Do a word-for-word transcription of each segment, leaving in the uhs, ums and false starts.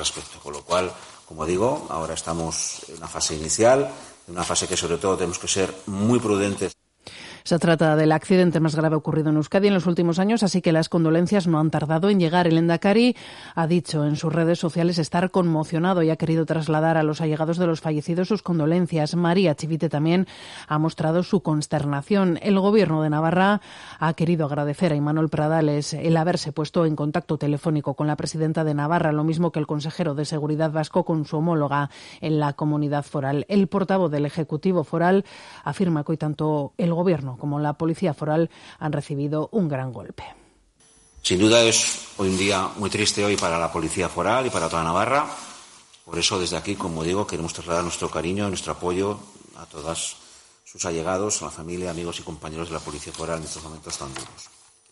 respecto. Con lo cual, como digo, ahora estamos en una fase inicial, en una fase que sobre todo tenemos que ser muy prudentes. Se trata del accidente más grave ocurrido en Euskadi en los últimos años, así que las condolencias no han tardado en llegar. El Lehendakari ha dicho en sus redes sociales estar conmocionado y ha querido trasladar a los allegados de los fallecidos sus condolencias. María Chivite también ha mostrado su consternación. El Gobierno de Navarra ha querido agradecer a Imanol Pradales el haberse puesto en contacto telefónico con la presidenta de Navarra, lo mismo que el consejero de Seguridad vasco con su homóloga en la comunidad foral. El portavoz del Ejecutivo foral afirma que hoy tanto el Gobierno como la Policía Foral han recibido un gran golpe. Sin duda es hoy un día muy triste hoy para la Policía Foral y para toda Navarra. Por eso desde aquí, como digo, queremos trasladar nuestro cariño, nuestro apoyo a todos sus allegados, a la familia, amigos y compañeros de la Policía Foral en estos momentos tan duros.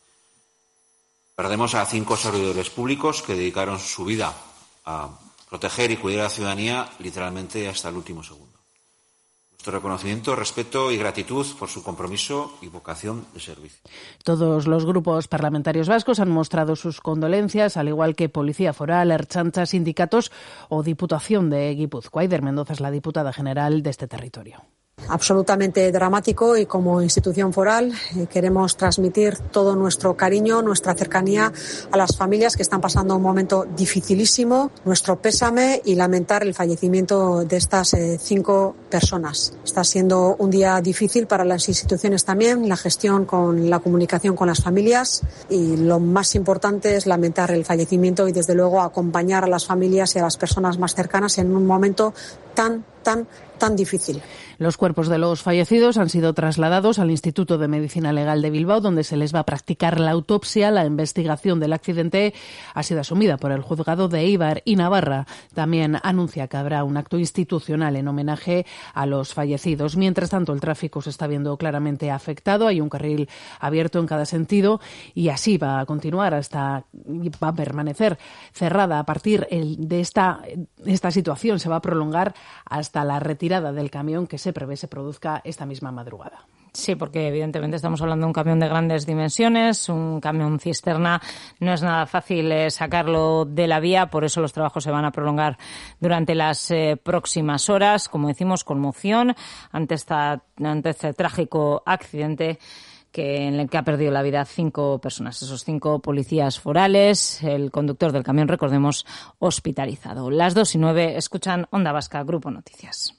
Perdemos a cinco servidores públicos que dedicaron su vida a proteger y cuidar a la ciudadanía literalmente hasta el último segundo. Nuestro reconocimiento, respeto y gratitud por su compromiso y vocación de servicio. Todos los grupos parlamentarios vascos han mostrado sus condolencias, al igual que Policía Foral, Ertzaintza, sindicatos o Diputación de Guipúzcoa. Aider Mendoza es la diputada general de este territorio. Absolutamente dramático y como institución foral eh, queremos transmitir todo nuestro cariño, nuestra cercanía a las familias que están pasando un momento dificilísimo, nuestro pésame y lamentar el fallecimiento de estas eh, cinco personas. Está siendo un día difícil para las instituciones también, la gestión con la comunicación con las familias y lo más importante es lamentar el fallecimiento y desde luego acompañar a las familias y a las personas más cercanas en un momento tan, tan, tan difícil. Los cuerpos de los fallecidos han sido trasladados al Instituto de Medicina Legal de Bilbao, donde se les va a practicar la autopsia. La investigación del accidente ha sido asumida por el juzgado de Eibar y Navarra también anuncia que habrá un acto institucional en homenaje a los fallecidos. Mientras tanto, el tráfico se está viendo claramente afectado. Hay un carril abierto en cada sentido y así va a continuar hasta, va a permanecer cerrada a partir de esta, esta situación. Se va a prolongar hasta la retirada del camión que se prevé se produzca esta misma madrugada. Sí, porque evidentemente estamos hablando de un camión de grandes dimensiones, un camión cisterna. No es nada fácil eh, sacarlo de la vía, por eso los trabajos se van a prolongar durante las eh, próximas horas. Como decimos, conmoción ante, esta, ante este trágico accidente que en el que ha perdido la vida cinco personas, esos cinco policías forales, el conductor del camión, recordemos, hospitalizado. Las dos y nueve escuchan Onda Vasca, Grupo Noticias.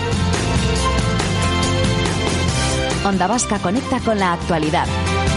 Onda Vasca conecta con la actualidad.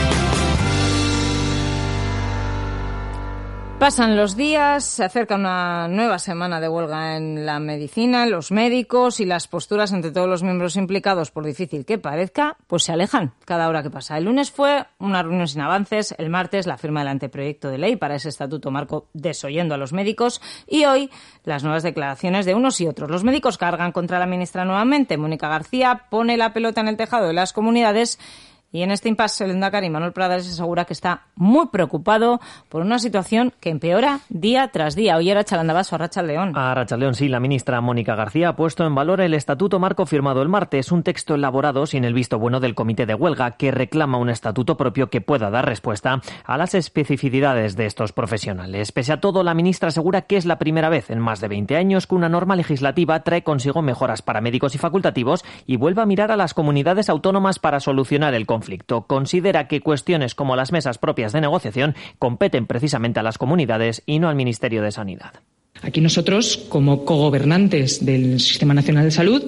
Pasan los días, se acerca una nueva semana de huelga en la medicina, en los médicos y las posturas entre todos los miembros implicados, por difícil que parezca, pues se alejan cada hora que pasa. El lunes fue una reunión sin avances, el martes la firma del anteproyecto de ley para ese estatuto marco desoyendo a los médicos y hoy las nuevas declaraciones de unos y otros. Los médicos cargan contra la ministra nuevamente. Mónica García pone la pelota en el tejado de las comunidades. Y en este impasse, el Lehendakari Imanol Pradales asegura que está muy preocupado por una situación que empeora día tras día. Hoy era Chalandabaso, Arratsaldeon. Arratsaldeon, sí. La ministra Mónica García ha puesto en valor el estatuto marco firmado el martes, un texto elaborado sin el visto bueno del comité de huelga que reclama un estatuto propio que pueda dar respuesta a las especificidades de estos profesionales. Pese a todo, la ministra asegura que es la primera vez en más de veinte años que una norma legislativa trae consigo mejoras para médicos y facultativos y vuelve a mirar a las comunidades autónomas para solucionar el conflicto. conflicto. Considera que cuestiones como las mesas propias de negociación competen precisamente a las comunidades y no al Ministerio de Sanidad. Aquí nosotros, como cogobernantes del Sistema Nacional de Salud,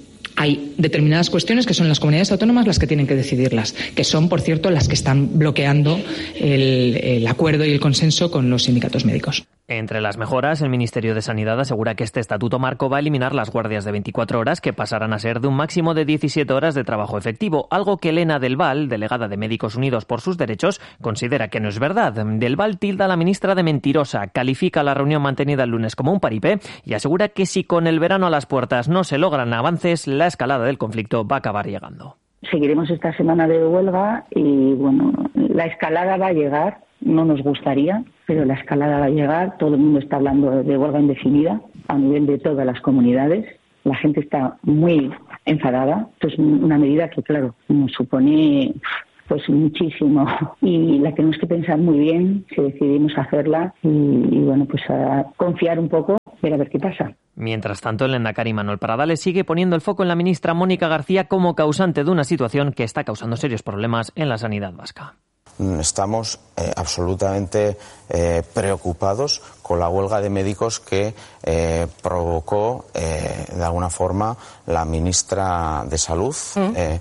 hay determinadas cuestiones que son las comunidades autónomas las que tienen que decidirlas, que son, por cierto, las que están bloqueando el, el acuerdo y el consenso con los sindicatos médicos. Entre las mejoras, el Ministerio de Sanidad asegura que este estatuto marco va a eliminar las guardias de veinticuatro horas que pasarán a ser de un máximo de diecisiete horas de trabajo efectivo, algo que Elena Del Val, delegada de Médicos Unidos por sus Derechos, considera que no es verdad. Del Val tilda a la ministra de mentirosa, califica la reunión mantenida el lunes como un paripé y asegura que si con el verano a las puertas no se logran avances, la escalada del conflicto va a acabar llegando. Seguiremos esta semana de huelga y, bueno, la escalada va a llegar. No nos gustaría, pero la escalada va a llegar. Todo el mundo está hablando de huelga indefinida a nivel de todas las comunidades. La gente está muy enfadada. Esto es una medida que, claro, nos supone pues muchísimo y la tenemos que pensar muy bien si decidimos hacerla y, y bueno, pues a confiar un poco ver a ver qué pasa. Mientras tanto, el lehendakari Manuel Pradales sigue poniendo el foco en la ministra Mónica García como causante de una situación que está causando serios problemas en la sanidad vasca. Estamos eh, absolutamente eh, preocupados con la huelga de médicos que eh, provocó eh, de alguna forma la ministra de Salud, ¿Mm? eh,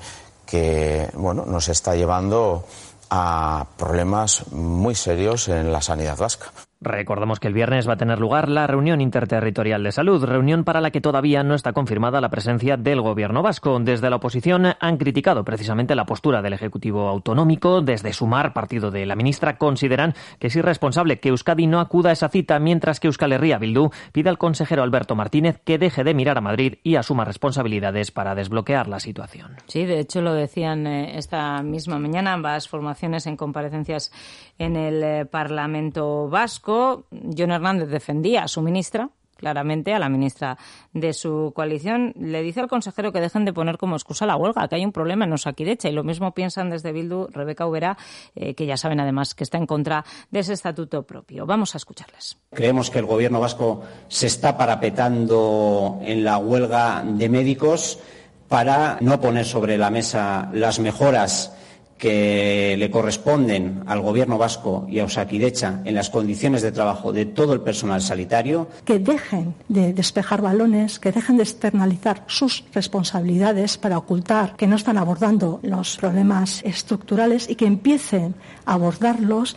que bueno, nos está llevando a problemas muy serios en la sanidad vasca. Recordamos que el viernes va a tener lugar la reunión interterritorial de salud, reunión para la que todavía no está confirmada la presencia del gobierno vasco. Desde la oposición han criticado precisamente la postura del Ejecutivo autonómico. Desde Sumar, partido de la ministra, consideran que es irresponsable que Euskadi no acuda a esa cita, mientras que Euskal Herria Bildu pide al consejero Alberto Martínez que deje de mirar a Madrid y asuma responsabilidades para desbloquear la situación. Sí, de hecho lo decían eh, esta misma mañana ambas formaciones en comparecencias en el eh, Parlamento vasco. Jon Hernández defendía a su ministra, claramente a la ministra de su coalición. Le dice al consejero que dejen de poner como excusa la huelga, que hay un problema en Osakidecha, y lo mismo piensan desde Bildu Rebeca Ubera, eh, que ya saben además que está en contra de ese estatuto propio. Vamos a escucharles. Creemos que el gobierno vasco se está parapetando en la huelga de médicos para no poner sobre la mesa las mejoras que le corresponden al Gobierno vasco y a Osakidecha en las condiciones de trabajo de todo el personal sanitario. Que dejen de despejar balones, que dejen de externalizar sus responsabilidades para ocultar que no están abordando los problemas estructurales y que empiecen a abordarlos.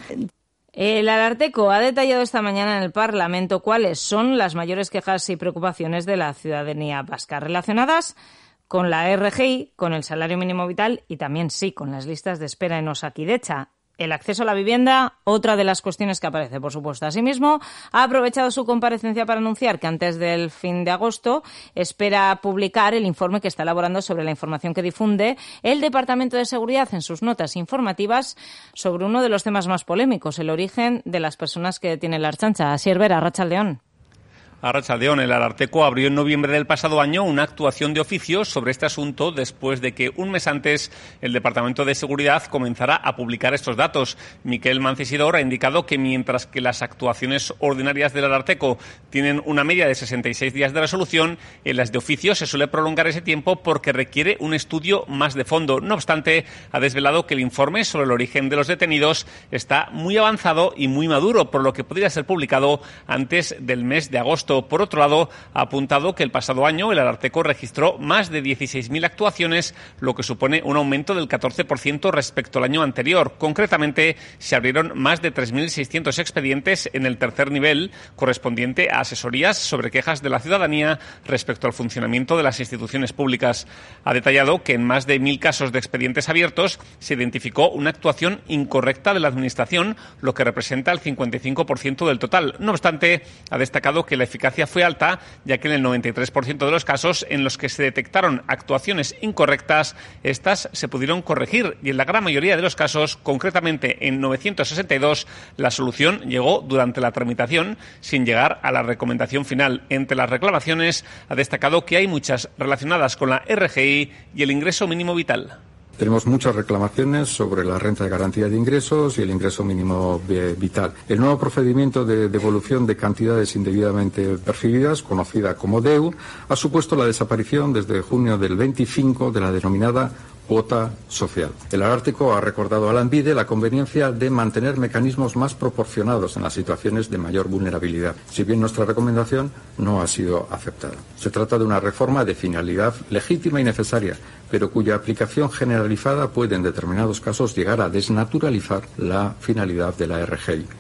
El Ararteko ha detallado esta mañana en el Parlamento cuáles son las mayores quejas y preocupaciones de la ciudadanía vasca relacionadas con la R G I, con el salario mínimo vital y también, sí, con las listas de espera en Osakidecha. El acceso a la vivienda, otra de las cuestiones que aparece, por supuesto. Asimismo, ha aprovechado su comparecencia para anunciar que antes del fin de agosto espera publicar el informe que está elaborando sobre la información que difunde el Departamento de Seguridad en sus notas informativas sobre uno de los temas más polémicos, el origen de las personas que detiene la Ertzaintza. Asier Vera, Arratsaldeon. Arratsaldeon, el Ararteko abrió en noviembre del pasado año una actuación de oficio sobre este asunto después de que un mes antes el Departamento de Seguridad comenzara a publicar estos datos. Miquel Mancisidor ha indicado que mientras que las actuaciones ordinarias del Ararteko tienen una media de sesenta y seis días de resolución, en las de oficio se suele prolongar ese tiempo porque requiere un estudio más de fondo. No obstante, ha desvelado que el informe sobre el origen de los detenidos está muy avanzado y muy maduro, por lo que podría ser publicado antes del mes de agosto. Por otro lado, ha apuntado que el pasado año el Ararteko registró más de dieciséis mil actuaciones, lo que supone un aumento del catorce por ciento respecto al año anterior. Concretamente, se abrieron más de tres mil seiscientos expedientes en el tercer nivel, correspondiente a asesorías sobre quejas de la ciudadanía respecto al funcionamiento de las instituciones públicas. Ha detallado que en más de mil casos de expedientes abiertos se identificó una actuación incorrecta de la Administración, lo que representa el cincuenta y cinco por ciento del total. No obstante, ha destacado que la eficacia fue alta, ya que en el noventa y tres por ciento de los casos en los que se detectaron actuaciones incorrectas, estas se pudieron corregir y en la gran mayoría de los casos, concretamente en novecientos sesenta y dos, la solución llegó durante la tramitación sin llegar a la recomendación final. Entre las reclamaciones ha destacado que hay muchas relacionadas con la R G I y el ingreso mínimo vital. Tenemos muchas reclamaciones sobre la renta de garantía de ingresos y el ingreso mínimo vital. El nuevo procedimiento de devolución de cantidades indebidamente percibidas, conocida como D E U, ha supuesto la desaparición desde junio del veinticinco de la denominada cuota social. El Ararteko ha recordado a Lanbide la conveniencia de mantener mecanismos más proporcionados en las situaciones de mayor vulnerabilidad, si bien nuestra recomendación no ha sido aceptada. Se trata de una reforma de finalidad legítima y necesaria, pero cuya aplicación generalizada puede en determinados casos llegar a desnaturalizar la finalidad de la R G I.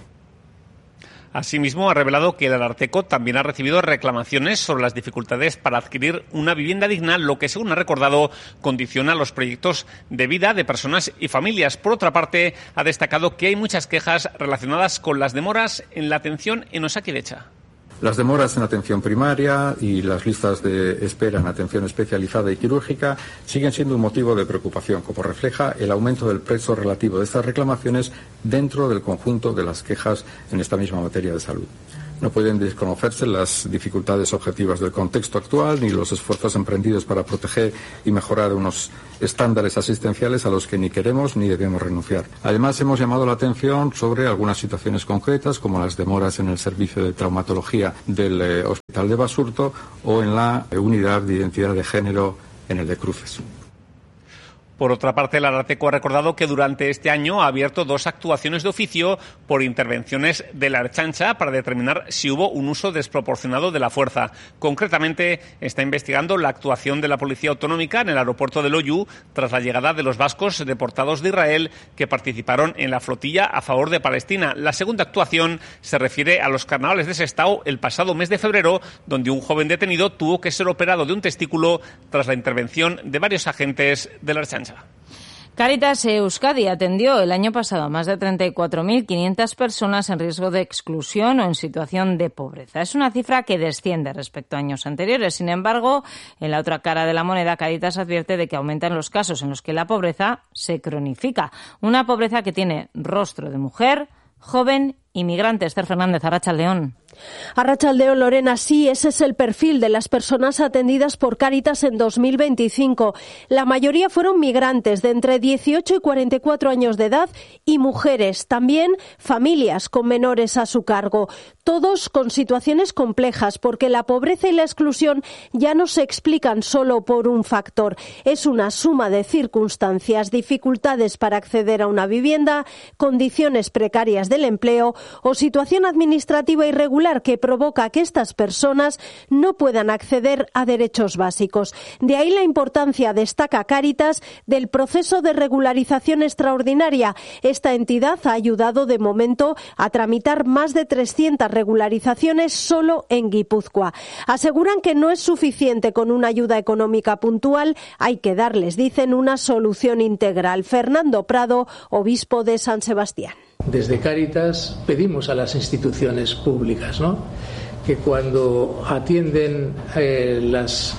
Asimismo, ha revelado que el Ararteko también ha recibido reclamaciones sobre las dificultades para adquirir una vivienda digna, lo que, según ha recordado, condiciona los proyectos de vida de personas y familias. Por otra parte, ha destacado que hay muchas quejas relacionadas con las demoras en la atención en Osakidecha. Las demoras en atención primaria y las listas de espera en atención especializada y quirúrgica siguen siendo un motivo de preocupación, como refleja el aumento del peso relativo de estas reclamaciones dentro del conjunto de las quejas en esta misma materia de salud. No pueden desconocerse las dificultades objetivas del contexto actual ni los esfuerzos emprendidos para proteger y mejorar unos estándares asistenciales a los que ni queremos ni debemos renunciar. Además, hemos llamado la atención sobre algunas situaciones concretas, como las demoras en el servicio de traumatología del eh, Hospital de Basurto o en la eh, unidad de identidad de género en el de Cruces. Por otra parte, el Ararteko ha recordado que durante este año ha abierto dos actuaciones de oficio por intervenciones de la Ertzaintza para determinar si hubo un uso desproporcionado de la fuerza. Concretamente, está investigando la actuación de la Policía Autonómica en el aeropuerto de Loiu tras la llegada de los vascos deportados de Israel que participaron en la flotilla a favor de Palestina. La segunda actuación se refiere a los carnavales de Sestao el pasado mes de febrero, donde un joven detenido tuvo que ser operado de un testículo tras la intervención de varios agentes de la Ertzaintza. Cáritas Euskadi atendió el año pasado a más de treinta y cuatro mil quinientas personas en riesgo de exclusión o en situación de pobreza. Es una cifra que desciende respecto a años anteriores. Sin embargo, en la otra cara de la moneda, Cáritas advierte de que aumentan los casos en los que la pobreza se cronifica. Una pobreza que tiene rostro de mujer, joven y migrante. Esther Fernández, Arratsaldeon. Arratsaldeon, Lorena, sí, ese es el perfil de las personas atendidas por Cáritas en dos mil veinticinco. La mayoría fueron migrantes de entre dieciocho y cuarenta y cuatro años de edad y mujeres, también familias con menores a su cargo. Todos con situaciones complejas porque la pobreza y la exclusión ya no se explican solo por un factor. Es una suma de circunstancias, dificultades para acceder a una vivienda, condiciones precarias del empleo o situación administrativa irregular que provoca que estas personas no puedan acceder a derechos básicos. De ahí la importancia, destaca Cáritas, del proceso de regularización extraordinaria. Esta entidad ha ayudado de momento a tramitar más de trescientas regularizaciones solo en Guipúzcoa. Aseguran que no es suficiente con una ayuda económica puntual, hay que darles, dicen, una solución integral. Fernando Prado, obispo de San Sebastián. Desde Cáritas pedimos a las instituciones públicas, ¿no?, que cuando atienden eh, las,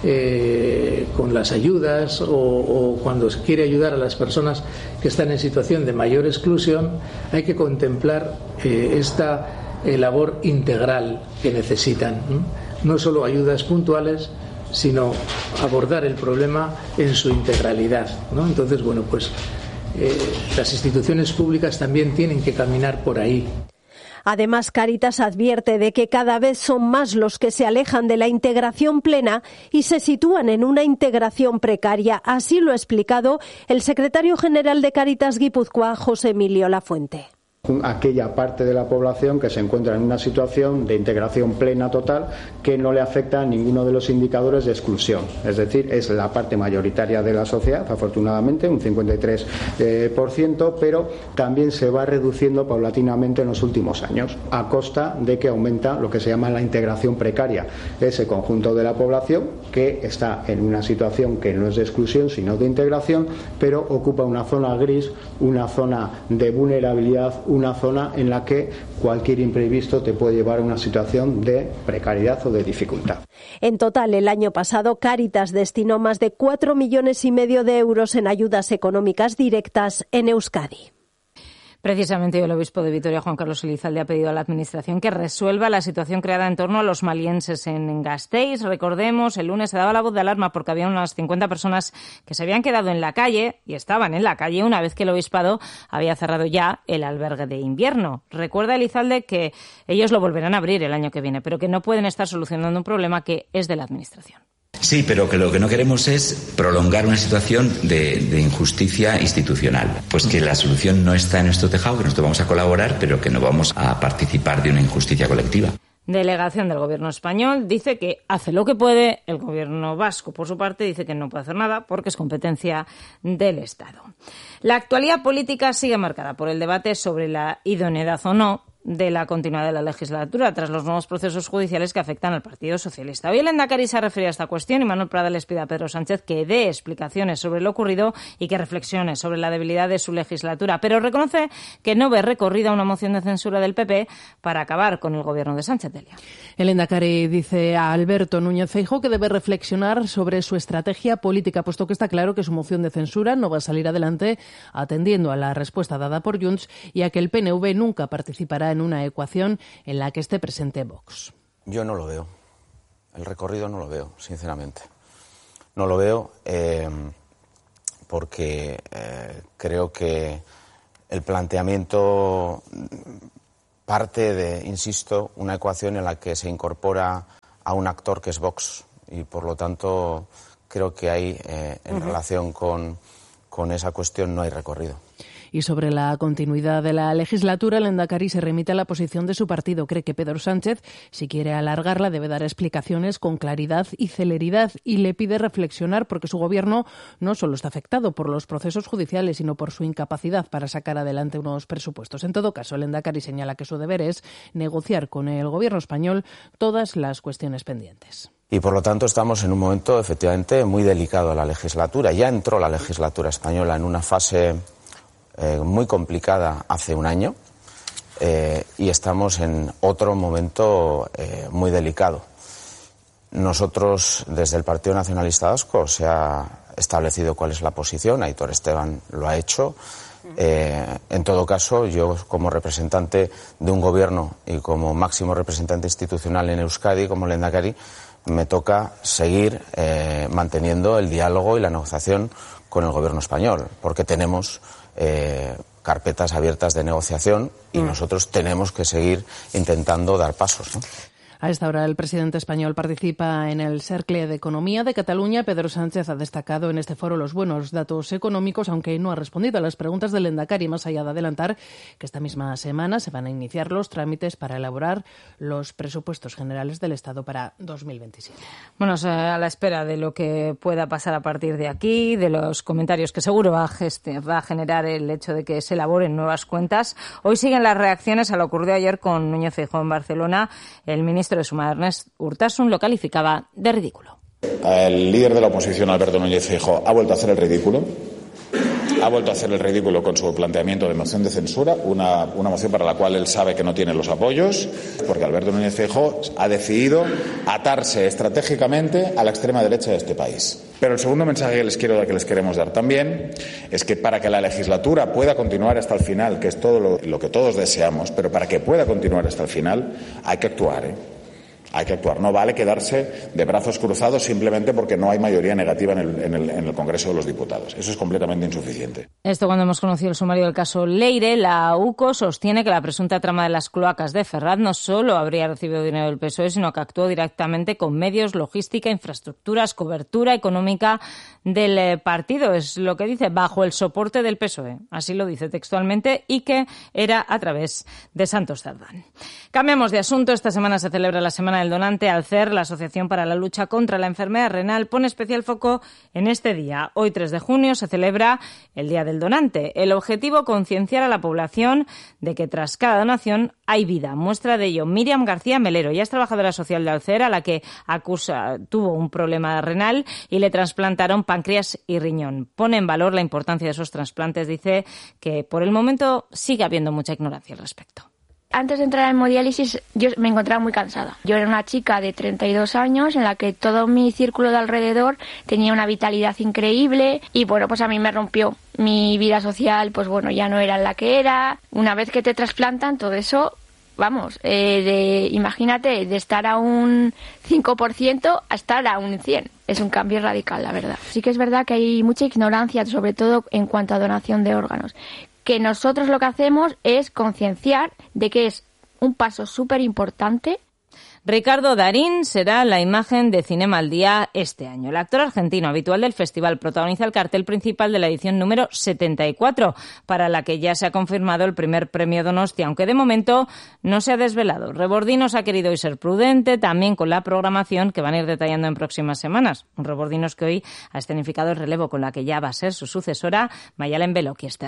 eh, con las ayudas o, o cuando se quiere ayudar a las personas que están en situación de mayor exclusión, hay que contemplar eh, esta eh, labor integral que necesitan, ¿no? No solo ayudas puntuales, sino abordar el problema en su integralidad, ¿no? Entonces, bueno, pues Eh, las instituciones públicas también tienen que caminar por ahí. Además, Cáritas advierte de que cada vez son más los que se alejan de la integración plena y se sitúan en una integración precaria. Así lo ha explicado el secretario general de Cáritas Guipúzcoa, José Emilio Lafuente. Aquella parte de la población que se encuentra en una situación de integración plena total que no le afecta a ninguno de los indicadores de exclusión. Es decir, es la parte mayoritaria de la sociedad, afortunadamente, un cincuenta y tres por ciento, pero también se va reduciendo paulatinamente en los últimos años, a costa de que aumenta lo que se llama la integración precaria. Ese conjunto de la población que está en una situación que no es de exclusión, sino de integración, pero ocupa una zona gris, una zona de vulnerabilidad, una zona en la que cualquier imprevisto te puede llevar a una situación de precariedad o de dificultad. En total, el año pasado, Cáritas destinó más de cuatro millones y medio de euros en ayudas económicas directas en Euskadi. Precisamente el obispo de Vitoria, Juan Carlos Elizalde, ha pedido a la Administración que resuelva la situación creada en torno a los malienses en Gasteiz. Recordemos, el lunes se daba la voz de alarma porque había unas cincuenta personas que se habían quedado en la calle y estaban en la calle una vez que el obispado había cerrado ya el albergue de invierno. Recuerda Elizalde que ellos lo volverán a abrir el año que viene, pero que no pueden estar solucionando un problema que es de la Administración. Sí, pero que lo que no queremos es prolongar una situación de, de injusticia institucional. Pues que la solución no está en nuestro tejado, que nosotros vamos a colaborar, pero que no vamos a participar de una injusticia colectiva. Delegación del Gobierno español dice que hace lo que puede, el Gobierno vasco, por su parte, dice que no puede hacer nada porque es competencia del Estado. La actualidad política sigue marcada por el debate sobre la idoneidad o no de la continuidad de la legislatura tras los nuevos procesos judiciales que afectan al Partido Socialista. Hoy el Lehendakari se ha referido a esta cuestión y Manuel Prada les pide a Pedro Sánchez que dé explicaciones sobre lo ocurrido y que reflexione sobre la debilidad de su legislatura, pero reconoce que no ve recorrida una moción de censura del P P para acabar con el gobierno de Sánchez. Delia. El Lehendakari dice a Alberto Núñez Feijóo que debe reflexionar sobre su estrategia política, puesto que está claro que su moción de censura no va a salir adelante atendiendo a la respuesta dada por Junts y a que el P N V nunca participará en una ecuación en la que esté presente Vox. Yo no lo veo. El recorrido no lo veo, sinceramente. No lo veo eh, porque eh, creo que el planteamiento parte de, insisto, una ecuación en la que se incorpora a un actor que es Vox y, por lo tanto, creo que ahí, eh, en uh-huh. relación con, con esa cuestión, no hay recorrido. Y sobre la continuidad de la legislatura, el Endacari se remite a la posición de su partido. Cree que Pedro Sánchez, si quiere alargarla, debe dar explicaciones con claridad y celeridad y le pide reflexionar porque su gobierno no solo está afectado por los procesos judiciales, sino por su incapacidad para sacar adelante unos presupuestos. En todo caso, el Endacari señala que su deber es negociar con el gobierno español todas las cuestiones pendientes. Y, por lo tanto, estamos en un momento, efectivamente, muy delicado de la legislatura. Ya entró la legislatura española en una fase Eh, muy complicada hace un año eh, y estamos en otro momento eh, muy delicado. Nosotros, desde el Partido Nacionalista Vasco, se ha establecido cuál es la posición, Aitor Esteban lo ha hecho. Eh, en todo caso, yo, como representante de un gobierno y como máximo representante institucional en Euskadi, como Lehendakari, me toca seguir eh, manteniendo el diálogo y la negociación con el gobierno español, porque tenemos Eh, carpetas abiertas de negociación y mm. nosotros tenemos que seguir intentando dar pasos, ¿no? A esta hora el presidente español participa en el Cercle de Economía de Cataluña. Pedro Sánchez ha destacado en este foro los buenos datos económicos, aunque no ha respondido a las preguntas del Endacari, más allá de adelantar que esta misma semana se van a iniciar los trámites para elaborar los presupuestos generales del Estado para dos mil veintisiete. Bueno, a la espera de lo que pueda pasar a partir de aquí, de los comentarios que seguro va a, geste- va a generar el hecho de que se elaboren nuevas cuentas. Hoy siguen las reacciones a lo ocurrido ayer con Núñez Feijóo en Barcelona. El ministro de Sumar, Ernest Urtasun, lo calificaba de ridículo. El líder de la oposición, Alberto Núñez Feijóo, ha vuelto a hacer el ridículo. Ha vuelto a hacer el ridículo con su planteamiento de moción de censura, una, una moción para la cual él sabe que no tiene los apoyos, porque Alberto Núñez Feijóo ha decidido atarse estratégicamente a la extrema derecha de este país. Pero el segundo mensaje que les quiero, que les queremos dar también es que para que la legislatura pueda continuar hasta el final, que es todo lo, lo que todos deseamos, pero para que pueda continuar hasta el final hay que actuar, ¿eh? Hay que actuar. No vale quedarse de brazos cruzados simplemente porque no hay mayoría negativa en el, en el, en el Congreso de los Diputados. Eso es completamente insuficiente. Esto cuando hemos conocido el sumario del caso Leire, la UCO sostiene que la presunta trama de las cloacas de Ferraz no solo habría recibido dinero del P S O E, sino que actuó directamente con medios, logística, infraestructuras, cobertura económica del partido. Es lo que dice, bajo el soporte del P S O E. Así lo dice textualmente, y que era a través de Santos Cerdán. Cambiamos de asunto. Esta semana se celebra la Semana del Donante. Alcer, la Asociación para la Lucha contra la Enfermedad Renal, pone especial foco en este día. Hoy, tres de junio, se celebra el Día del Donante. El objetivo, concienciar a la población de que tras cada donación hay vida. Muestra de ello Miriam García Melero. Ella es trabajadora social de Alcer, a la que acusa tuvo un problema renal y le trasplantaron páncreas y riñón. Pone en valor la importancia de esos trasplantes. Dice que por el momento sigue habiendo mucha ignorancia al respecto. Antes de entrar en hemodiálisis yo me encontraba muy cansada. Yo era una chica de treinta y dos años en la que todo mi círculo de alrededor tenía una vitalidad increíble y bueno, pues a mí me rompió. Mi vida social, pues bueno, ya no era la que era. Una vez que te trasplantan, todo eso, vamos, eh, de, imagínate, de estar a un cinco por ciento a estar a un cien por ciento. Es un cambio radical, la verdad. Sí que es verdad que hay mucha ignorancia, sobre todo en cuanto a donación de órganos. Que nosotros lo que hacemos es concienciar de que es un paso súper importante. Ricardo Darín será la imagen de Cinema al Día este año. El actor argentino habitual del festival protagoniza el cartel principal de la edición número setenta y cuatro, para la que ya se ha confirmado el primer premio Donostia, aunque de momento no se ha desvelado. Rebordinos ha querido hoy ser prudente, también con la programación que van a ir detallando en próximas semanas. Un Rebordinos que hoy ha escenificado el relevo con la que ya va a ser su sucesora, Mayalen Belokiester.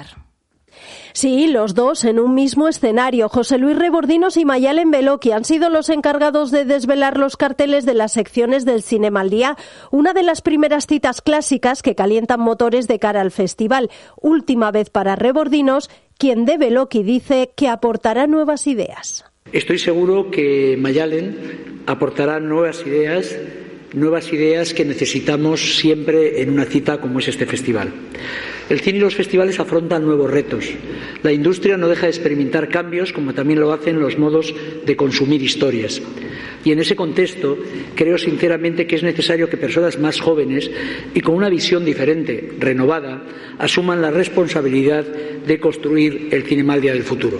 Sí, los dos en un mismo escenario. José Luis Rebordinos y Mayalen Beloki han sido los encargados de desvelar los carteles de las secciones del Cinema al Día, una de las primeras citas clásicas que calientan motores de cara al festival. Última vez para Rebordinos, quien de Beloki dice que aportará nuevas ideas. Estoy seguro que Mayalen aportará nuevas ideas, nuevas ideas que necesitamos siempre en una cita como es este festival. El cine y los festivales afrontan nuevos retos. La industria no deja de experimentar cambios, como también lo hacen los modos de consumir historias. Y en ese contexto, creo sinceramente que es necesario que personas más jóvenes y con una visión diferente, renovada, asuman la responsabilidad de construir el Cinemaldia del futuro.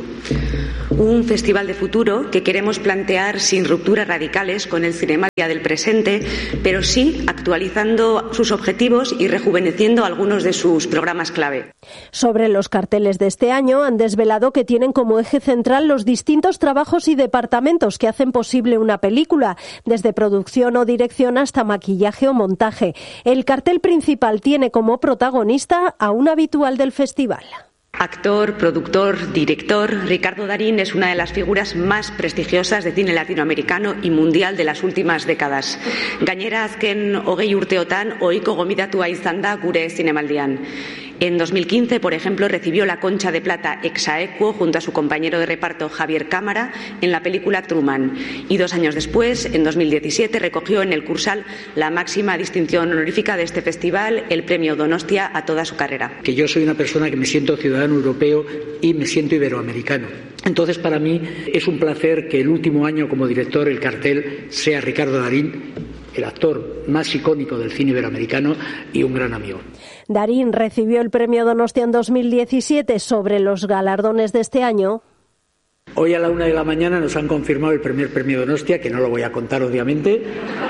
Un festival de futuro que queremos plantear sin rupturas radicales con el Cinemaldia del presente, pero sí actualizando sus objetivos y rejuveneciendo algunos de sus programas clave. Sobre los carteles de este año han desvelado que tienen como eje central los distintos trabajos y departamentos que hacen posible una película, desde producción o dirección hasta maquillaje o montaje. El cartel principal tiene como protagonista a un habitual del festival. Actor, productor, director, Ricardo Darín es una de las figuras más prestigiosas de cine latinoamericano y mundial de las últimas décadas. Gainera azken hogei urteotan ohiko gomidatua izan da gure Zinemaldian. En dos mil quince, por ejemplo, recibió la Concha de Plata ex aequo junto a su compañero de reparto Javier Cámara en la película Truman. Y dos años después, en dos mil diecisiete, recogió en el Cursal la máxima distinción honorífica de este festival, el premio Donostia a toda su carrera. Que yo soy una persona que me siento ciudadano europeo y me siento iberoamericano. Entonces, para mí es un placer que el último año como director el cartel sea Ricardo Darín, el actor más icónico del cine iberoamericano y un gran amigo. Darín recibió el premio Donostia en dos mil diecisiete. Sobre los galardones de este año. Hoy a la una de la mañana nos han confirmado el primer premio Donostia, que no lo voy a contar obviamente.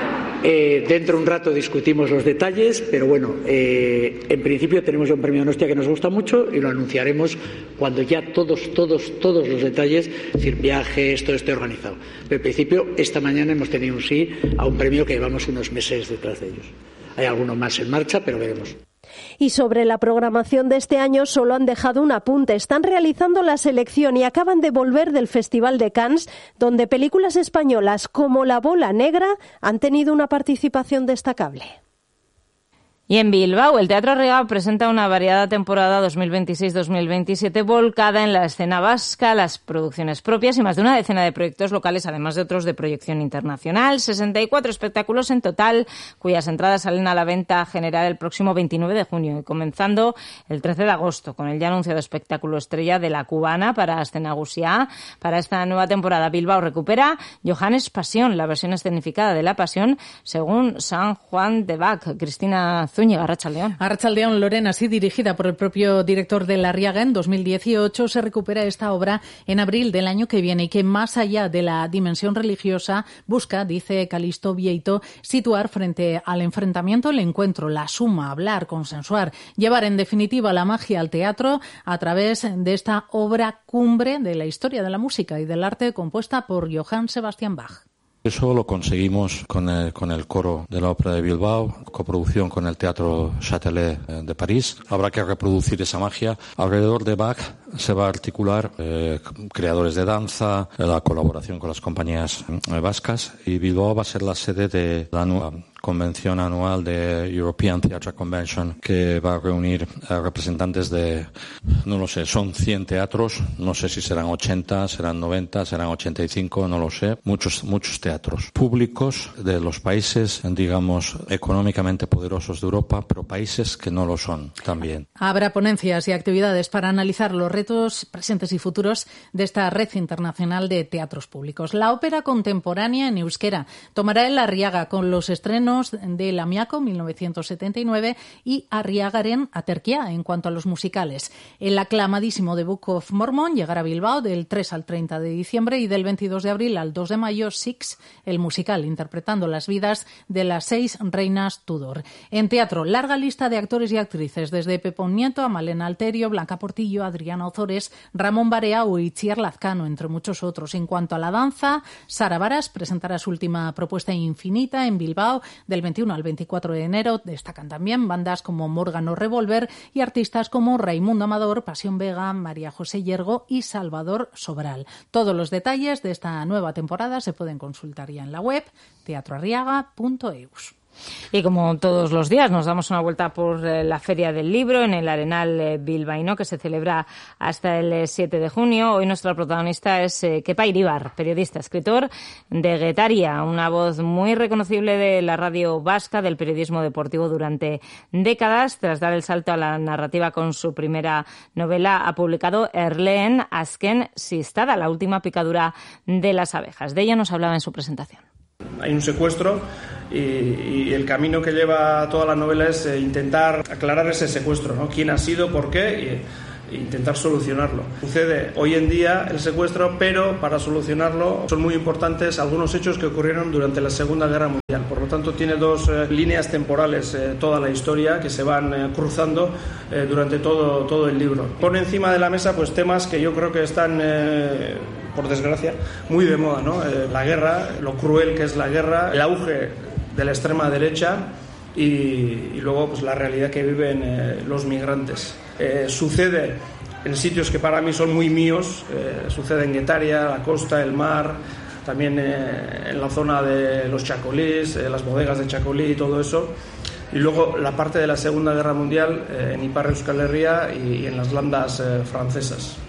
Eh, dentro de un rato discutimos los detalles, pero bueno, eh, en principio tenemos ya un premio Donostia que nos gusta mucho y lo anunciaremos cuando ya todos, todos, todos los detalles, es decir, viajes, todo esté organizado. Pero en principio, esta mañana hemos tenido un sí a un premio que llevamos unos meses detrás de ellos. Hay alguno más en marcha, pero veremos. Y sobre la programación de este año solo han dejado un apunte. Están realizando la selección y acaban de volver del Festival de Cannes, donde películas españolas como La Bola Negra han tenido una participación destacable. Y en Bilbao, el Teatro Arriaga presenta una variada temporada dos mil veintiséis dos mil veintisiete volcada en la escena vasca, las producciones propias y más de una decena de proyectos locales, además de otros de proyección internacional. sesenta y cuatro espectáculos en total, cuyas entradas salen a la venta general el próximo veintinueve de junio y comenzando el trece de agosto con el ya anunciado espectáculo estrella de La Cubana para Escenagusia. Para esta nueva temporada, Bilbao recupera Johannes Pasión, la versión escenificada de La Pasión, según San Juan de Bach. Cristina Zúñiga, Arratsaldeón. Arratsaldeón, Lorena, así dirigida por el propio director de La Arriaga en dos mil dieciocho, se recupera esta obra en abril del año que viene y que más allá de la dimensión religiosa busca, dice Calixto Vieito, situar frente al enfrentamiento el encuentro, la suma, hablar, consensuar, llevar en definitiva la magia al teatro a través de esta obra cumbre de la historia de la música y del arte compuesta por Johann Sebastian Bach. Eso lo conseguimos con el, con el coro de la Ópera de Bilbao, coproducción con el Teatro Châtelet de París. Habrá que reproducir esa magia. Alrededor de Bach se va a articular eh, creadores de danza, la colaboración con las compañías eh, vascas, y Bilbao va a ser la sede de la nueva convención anual de European Theatre Convention, que va a reunir a representantes de, no lo sé, son cien teatros, no sé si serán ochenta, serán noventa, serán ochenta y cinco, no lo sé, muchos muchos teatros públicos de los países, digamos, económicamente poderosos de Europa, pero países que no lo son también. Habrá ponencias y actividades para analizar los retos presentes y futuros de esta red internacional de teatros públicos. La ópera contemporánea en euskera tomará el Arriaga con los estrenos de Lamiako, mil novecientos setenta y nueve, y Arriagaren Aterkia en cuanto a los musicales. El aclamadísimo The Book of Mormon llegará a Bilbao del tres al treinta de diciembre y del veintidós de abril al dos de mayo, Six, el musical, interpretando las vidas de las seis reinas Tudor. En teatro, larga lista de actores y actrices, desde Pepón Nieto a Malena Alterio, Blanca Portillo, Adriana Ozores, Ramón Barea o Itziar Lazcano, entre muchos otros. En cuanto a la danza, Sara Varas presentará su última propuesta Infinita en Bilbao del veintiuno al veinticuatro de enero. Destacan también bandas como Mórgano Revolver y artistas como Raimundo Amador, Pasión Vega, María José Yergo y Salvador Sobral. Todos los detalles de esta nueva temporada se pueden consultar ya en la web teatro arriaga punto eus. Y como todos los días nos damos una vuelta por eh, la Feria del Libro en el Arenal eh, bilbaíno, que se celebra hasta el eh, siete de junio. Hoy nuestra protagonista es eh, Kepa Iribar, periodista, escritor de Getaria, una voz muy reconocible de la radio vasca, del periodismo deportivo durante décadas. Tras dar el salto a la narrativa con su primera novela, ha publicado Erleen Azken Sistada, la última picadura de las abejas. De ella nos hablaba en su presentación. Hay un secuestro y, y el camino que lleva toda la novela es eh, intentar aclarar ese secuestro, ¿no? ¿Quién ha sido, por qué? Y, e intentar solucionarlo. Sucede hoy en día el secuestro, pero para solucionarlo son muy importantes algunos hechos que ocurrieron durante la Segunda Guerra Mundial. Por lo tanto, tiene dos eh, líneas temporales eh, toda la historia que se van eh, cruzando eh, durante todo, todo el libro. Pone encima de la mesa pues temas que yo creo que están... Eh, por desgracia, muy de moda, ¿no? Eh, la guerra, lo cruel que es la guerra, el auge de la extrema derecha y, y luego pues la realidad que viven eh, los migrantes. Eh, sucede en sitios que para mí son muy míos, eh, sucede en Getaria, la costa, el mar, también eh, en la zona de los chacolís, eh, las bodegas de Chacolí y todo eso. Y luego la parte de la Segunda Guerra Mundial eh, en Ipar Euskal Herria y, y en las landas eh, francesas.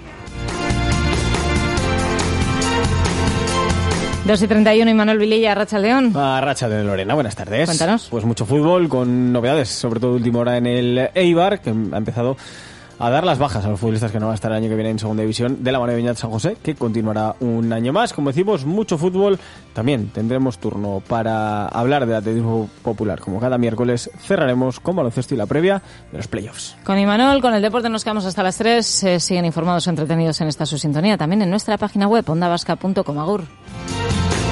dos y treinta y uno y Manuel Vilella, Arratsaldeon. Arratsaldeon, Lorena, buenas tardes. Cuéntanos. Pues mucho fútbol con novedades, sobre todo última hora en el Eibar, que ha empezado a dar las bajas a los futbolistas que no van a estar el año que viene en Segunda División de la mano de Beñat San José, que continuará un año más. Como decimos, mucho fútbol. También tendremos turno para hablar del atletismo popular. Como cada miércoles, cerraremos con baloncesto y la previa de los playoffs. Con Imanol, con el deporte nos quedamos hasta las tres. Eh, siguen informados o entretenidos en esta su sintonía. También en nuestra página web, onda vasca punto com. Agur.